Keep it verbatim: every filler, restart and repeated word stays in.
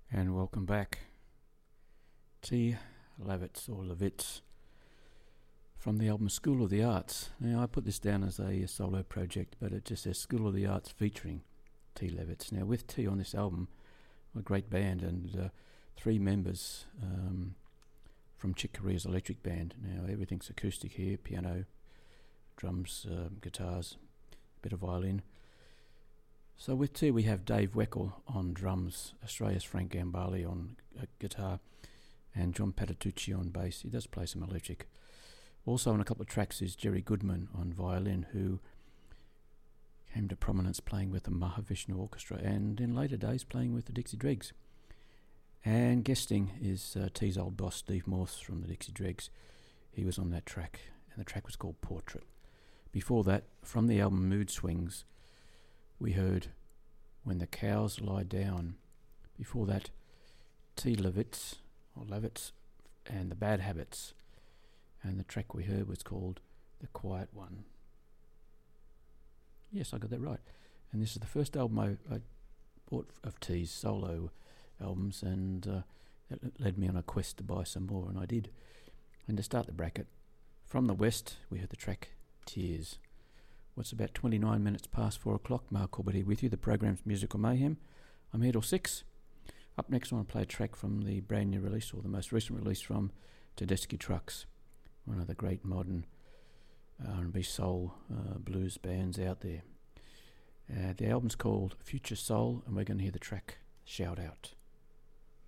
And welcome back. T. Lavitz or Levitz from the album School of the Arts. Now I put this down as a, a solo project, but it just says School of the Arts featuring T. Lavitz. Now with T on this album, a great band, and uh, three members um, from Chick Corea's electric band. Now everything's acoustic here, piano, drums, uh, guitars, bit of violin. So with T we have Dave Weckl on drums, Australia's Frank Gambale on uh, guitar, and John Patitucci on bass. He does play some electric. Also on a couple of tracks is Jerry Goodman on violin, who came to prominence playing with the Mahavishnu Orchestra and in later days playing with the Dixie Dregs. And guesting is uh, T's old boss Steve Morse from the Dixie Dregs. He was on that track, and the track was called Portrait. Before that, from the album Mood Swings, we heard When the Cows Lie Down. Before that, T. Lavitz, or Lavitz, and the Bad Habits. And the track we heard was called The Quiet One. Yes, I got that right. And this is the first album I, I bought of T's solo albums, and uh, that led me on a quest to buy some more, and I did. And to start the bracket, from the West, we heard the track Tears. What's about twenty-nine minutes past four o'clock. Mark Corbett here with you. The program's Musical Mayhem. I'm here till six. Up next I want to play a track from the brand new release, or the most recent release, from Tedeschi Trucks, one of the great modern R and B soul uh, blues bands out there. Uh, the album's called Future Soul, and we're going to hear the track Shout Out.